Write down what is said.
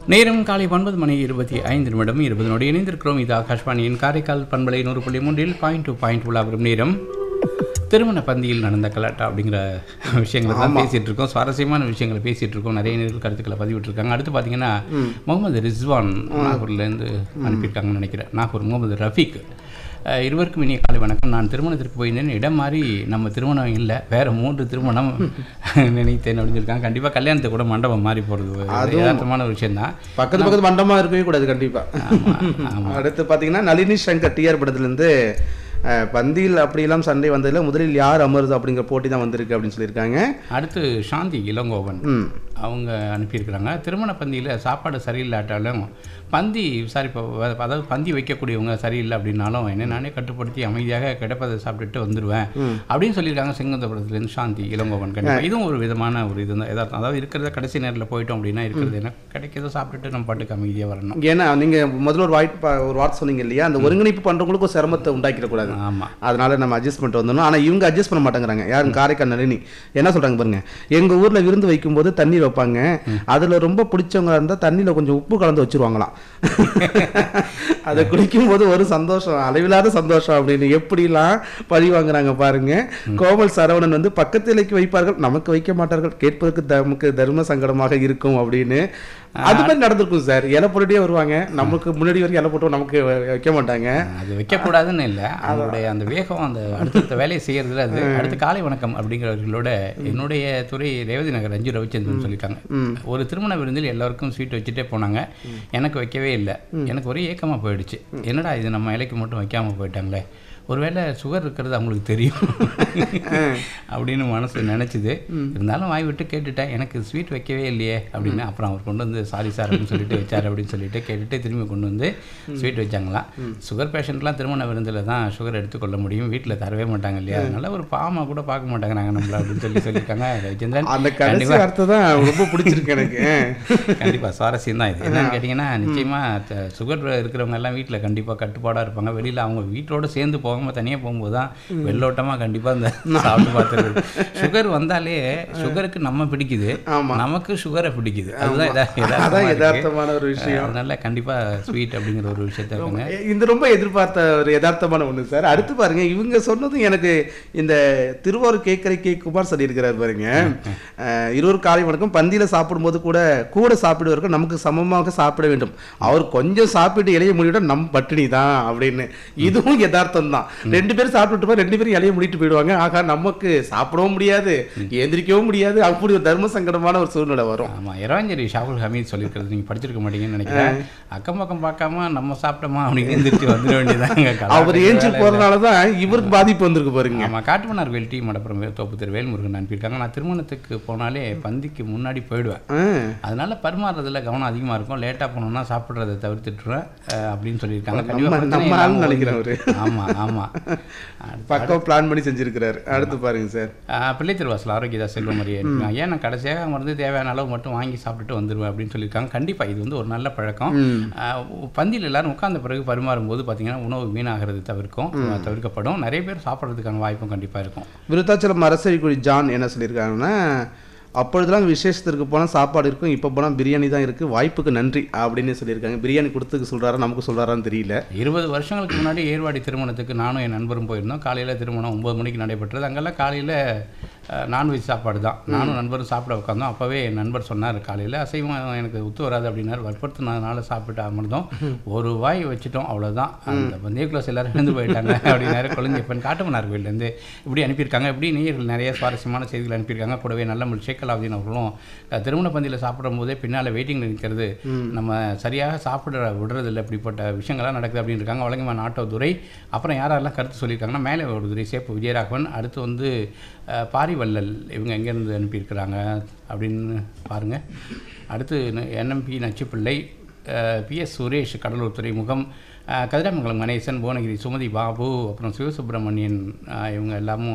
நேரம் காலை 9:25 20 இணைந்திருக்கிறோம். இது ஆகாஷ்வாணியின் காரைக்கால் பண்பலை 100.3 பாயிண்ட் டு பாயிண்ட் உலாவரும் நேரம். திருமண பந்தியில் நடந்த கலாட்டா அப்படிங்கிற விஷயங்களை தான் பேசிகிட்டு இருக்கோம். சுவாரஸ்யமான விஷயங்களை பேசிகிட்டு இருக்கோம். நிறைய நேர்கள் கருத்துக்களை பதிவிட்டுருக்காங்க. அடுத்து பார்த்தீங்கன்னா முகமது ரிஸ்வான் நாகூர்லேருந்து அனுப்பியிருக்காங்கன்னு நினைக்கிறேன். நாகூர் முகமது ரஃபீக், இருவருக்கும் இனிய காலை வணக்கம். நான் திருமணத்திற்கு போயிருந்தேன். இடம் மாறி நம்ம திருமணம் இல்லை, வேறு 3 திருமணம் நினைத்தேன் அப்படின்னு சொல்லியிருக்காங்க. கண்டிப்பாக கல்யாணத்தை கூட மண்டபம் மாறி போகிறது யதார்த்தமான ஒரு விஷயம் தான். பக்கத்து மண்டபமாக இருக்கவே கூடாது கண்டிப்பாக. அடுத்து பார்த்தீங்கன்னா நளினி சங்கர் டிஆர் படத்துலேருந்து பந்தியில் அப்படியெல்லாம் சண்டை வந்ததில் முதலில் யார் அமருது அப்படிங்கிற போட்டி தான் வந்திருக்கு அப்படின்னு சொல்லியிருக்காங்க. அடுத்து சாந்தி இளங்கோவன் அவங்க அனுப்பியிருக்கிறாங்க. திருமண பந்தியில் சாப்பாடு சரியில்லாட்டாலும் பந்தி அதாவது பந்தி வைக்கக்கூடியவங்க சரியில்லை அப்படின்னாலும் என்ன நானே கட்டுப்படுத்தி அமைதியாக கிடைப்பதை சாப்பிட்டுட்டு வந்துடுவேன் அப்படின்னு சொல்லியிருக்காங்க. செங்குந்தபுரத்துலேருந்து சாந்தி இளங்கோவன். கண்டிப்பாக இதுவும் ஒரு விதமான ஒரு இது தான் எதார்த்தம். அதாவது இருக்கிறத கடைசி நேரத்தில் போயிட்டோம் அப்படின்னா இருக்கிறது என்ன கிடைக்கிறத சாப்பிட்டுட்டு நம்ம பாட்டுக்கு அமைதியாக வரணும். ஏன்னா நீங்கள் முதல்ல ஒரு வார்த்தை சொன்னீங்க இல்லையா, அந்த ஒருங்கிணைப்பு பண்ணுறவங்களுக்கு ஒரு சிரமத்தை உண்டாக்கிடக்கூடாது. ஆமாம், அதனால நம்ம அட்ஜஸ்ட் பண்ணிட்டு வந்தோம். ஆனால் இவங்க அட்ஜஸ்ட் பண்ண மாட்டேங்கிறாங்க. யாரும் காரைக்கால் நளினி என்ன சொல்கிறாங்க பாருங்க, எங்கள் ஊரில் விருந்து வைக்கும்போது தண்ணீர் வைப்பாங்க, அதில் ரொம்ப பிடிச்சவங்க இருந்தால் தண்ணியில் கொஞ்சம் உப்பு கலந்து வச்சுருவாங்களாம். அதை குடிக்கும்போது ஒரு சந்தோஷம், அளவில்லாத சந்தோஷம் அப்படின்னு எப்படிலாம் பழி வாங்குறாங்க பாருங்க. கோமல் சரவணன் வந்து பக்கத்து இலைக்கு வைப்பார்கள், நமக்கு வைக்க மாட்டார்கள், கேட்பதற்கு நமக்கு தர்ம சங்கடமாக இருக்கும் அப்படின்னு. அது மாதிரி நடந்திருக்கும் சார். இலை போட்டுட்டே வருவாங்க, நமக்கு முன்னாடி வரைக்கும் இலை போட்டு நமக்கு வைக்க மாட்டாங்க. அது வைக்கக்கூடாதுன்னு இல்லை, அவங்களுடைய அந்த வேகம் அந்த அடுத்த வேலையை செய்யறதுல அது. அடுத்து காலை வணக்கம் அப்படிங்கிறவர்களோட என்னுடைய துறை ரேவதி நகர் ரஞ்சு ரவிச்சந்திரன் சொல்லியிருக்காங்க. ஒரு திருமண விருந்தில் எல்லாருக்கும் ஸ்வீட் வச்சுட்டே போனாங்க, எனக்கு வைக்கவே இல்லை. எனக்கு ஒரே ஏக்கமாக போயிடுச்சு, என்னடா இது நம்ம இலைக்கு மட்டும் வைக்காமல் போயிட்டாங்களே, ஒருவேளை சுகர் இருக்கிறது அவங்களுக்கு தெரியும் அப்படின்னு மனசு நினச்சிது. இருந்தாலும் வாய் விட்டு கேட்டுட்டேன், எனக்கு ஸ்வீட் வைக்கவே இல்லையே அப்படின்னு. அப்புறம் அவர் கொண்டு வந்து சாரி சார் அப்படின்னு சொல்லிட்டு வச்சார் அப்படின்னு சொல்லிட்டு கேட்டுட்டு திரும்பி கொண்டு வந்து ஸ்வீட் வச்சாங்களாம். சுகர் பேஷண்ட்லாம் திருமண விருந்தில் தான் சுகர் எடுத்துக்கொள்ள முடியும், வீட்டில் தரவே மாட்டாங்க இல்லையா, அதனால ஒரு பாவமாக கூட பார்க்க மாட்டாங்கிறாங்க நம்மள அப்படின்னு சொல்லியிருக்காங்க ரவிச்சந்திரன். அந்த கடைசி வார்த்தை தான் ரொம்ப பிடிச்சிருக்கு எனக்கு. கண்டிப்பாக சுவாரஸ்யம் தான் இது. என்னன்னு கேட்டிங்கன்னா, நிச்சயமாக சுகர் இருக்கிறவங்க எல்லாம் வீட்டில் கண்டிப்பாக கட்டுப்பாடாக இருப்பாங்க. வெளியில் அவங்க வீட்டோடு சேர்ந்து போகாமல் தனியாக போகும்போது தான் வெள்ளோட்டமாக கண்டிப்பாக இந்த சாப்பிட்டு பார்த்துருது. சுகர் வந்தாலே சுகருக்கு நம்ம பிடிக்குது, நமக்கு சுகரை பிடிக்குது. அதுதான் யதார்த்தமான ஒரு விஷயம். அதனால கண்டிப்பாக ஸ்வீட் அப்படிங்கிற ஒரு விஷயத்த இருக்குங்க. இது ரொம்ப எதிர்பார்த்த ஒரு யதார்த்தமான ஒன்று சார். அடுத்து பாருங்க, இவங்க சொன்னதும் எனக்கு இந்த திருவாரூர் கேக்கரை கே குமார் சொல்லியிருக்கிறார் பாருங்க. இருவர் காலை வணக்கம். பந்தியில் சாப்பிடும்போது கூட சாப்பிடுவார்கள், நமக்கு சமமாக சாப்பிட வேண்டும், அவர் கொஞ்சம் சாப்பிட்டு இலையை முடிவிட நம் பட்டினி தான் அப்படின்னு. இதுவும் யதார்த்தம் தான். 2 பேரும் சாப்பிட்டு 2 பேரும் இலையை முடிட்டு போயிடுவாங்க. ஆகா, நமக்கு சாப்பிடவும் முடியாது, எந்திரிக்கவும் முடியாது, அப்படி ஒரு தர்ம சங்கடமான ஒரு சூழ்நிலை வரும். ஆமாம், இரவஞ்சேரி ஷாகுல் ஹமீத் சொல்லியிருக்கிறது நீங்கள் படிச்சிருக்க மாட்டீங்கன்னு நினைக்கிறேன். அக்கம் பக்கம் பார்க்காம நம்ம சாப்பிட்டோமா அப்படின்னு எந்திரிச்சு வந்துட வேண்டியதாங்க. அவர் ஏஞ்சி போகிறதுனால தான் இவருக்கு பாதிப்பு வந்திருக்கு பாருங்க. ஆமாம், காட்டுமன்னார் வேல் டி மடப்புறம் தோப்பு திரு வேல்முருகன் அனுப்பியிருக்காங்க. நான் திருமணத்துக்கு போனாலே பந்திக்கு முன்னாடி போயிடுவேன், அதனால பரிமாறுறதுல கவனம் அதிகமாக இருக்கும், லேட்டாக போனோம்னா சாப்பிட்றதை தவிர்த்துட்டுருவேன் அப்படின்னு சொல்லியிருக்காங்க. கண்டிப்பாக நினைக்கிறேன் அவரு. ஆமாம் ஆமாம், பக்கம் பிளான் பண்ணி செஞ்சிருக்கிறாரு. அடுத்து பாருங்க சார், பிள்ளை திருவாசல் ஆரோக்கியதா செல்வமரியா இருக்காங்க. ஏன் நான் கடைசியாக வந்து தேவையான அளவு மட்டும் வாங்கி சாப்பிட்டுட்டு வந்துடுவேன் அப்படின்னு சொல்லியிருக்காங்க. கண்டிப்பாக இது வந்து ஒரு நல்ல பழக்கம். பந்தியில் எல்லாரும் உட்கார்ந்த பிறகு பரிமாறும் போது பார்த்தீங்கன்னா உணவு வீணாகிறது தவிர்க்கப்படும். நிறைய பேர் சாப்பிட்றதுக்கான வாய்ப்பும் கண்டிப்பாக இருக்கும். விருத்தாச்சலம் அரசரிக்குடி ஜான் என்ன சொல்லியிருக்காங்கன்னா, அப்பொழுதெல்லாம் விசேஷத்திற்கு போனால் சாப்பாடு இருக்கும், இப்போ போனால் பிரியாணி தான் இருக்குது, வாய்ப்புக்கு நன்றி அப்படின்னு சொல்லியிருக்காங்க. பிரியாணி கொடுத்துக்கு சொல்கிறாரா நமக்கு சொல்கிறாரான்னு தெரியல. 20 வருஷங்களுக்கு முன்னாடி ஏர்வாடி திருமணத்துக்கு நானும் என் நண்பரும் போயிருந்தோம். காலையில் திருமணம் 9 மணிக்கு நடைபெற்றது. அங்கெல்லாம் காலையில் நான்வெஜ் சாப்பாடு தான். நானும் நண்பரும் சாப்பிட உட்காந்தோம். அப்போவே என் நண்பர் சொன்னார், காலையில் அசைவம் எனக்கு ஒத்து வராது அப்படின்னாரு. வற்புறுத்தினால சாப்பிட்டு அமர்ந்தோம். ஒரு வாய் வச்சுட்டோம், அவ்வளோதான். அந்த பந்தேக்குள்ள எல்லாரும் எழுந்து போயிட்டாங்க அப்படின்னாரு. கொழுந்தியப்பன் காட்டுமன்னார் கோயிலேருந்து இப்படி அனுப்பியிருக்காங்க. இப்படி நீர்கள் நிறைய சுவாரஸ்யமான செய்திகள் அனுப்பியிருக்காங்க. கூடவே நல்ல ஷேக்கலாவுதீன் அவர்களும் திருமண பந்தியில் சாப்பிடும் போதே பின்னால் வெயிட்டிங்கில் நிற்கிறது, நம்ம சரியாக சாப்பிட விடுறதில்லை, இப்படிப்பட்ட விஷயங்கள்லாம் நடக்குது அப்படின்னு இருக்காங்க. வழங்கமான ஆட்டோ துரை. அப்புறம் யாரெல்லாம் கருத்து சொல்லியிருக்காங்கன்னா, மேலே ஒரு துரை சேப்பு விஜயராகவன், அடுத்து வந்து பாரிவல்லல், இவங்க எங்கேருந்து அனுப்பியிருக்கிறாங்க அப்படின்னு பாருங்கள். அடுத்து என்எம்பி நச்சுப்பிள்ளை, பிஎஸ் சுரேஷ் கடலூர் துறைமுகம், கதிராமங்கலம் கணேசன், புவனகிரி சுமதி பாபு, அப்புறம் சிவசுப்பிரமணியன், இவங்க எல்லாமும்